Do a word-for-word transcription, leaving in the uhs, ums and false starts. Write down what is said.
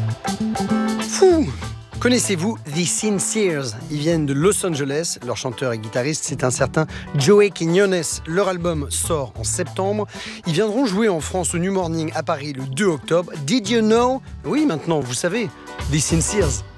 Fou! Connaissez-vous The Sincers? Ils viennent de Los Angeles. Leur chanteur et guitariste, c'est un certain Joey Quiñones. Leur album sort en septembre. Ils viendront jouer en France au New Morning à Paris le deux octobre. Did you know? Oui, maintenant, vous savez. The Sincers.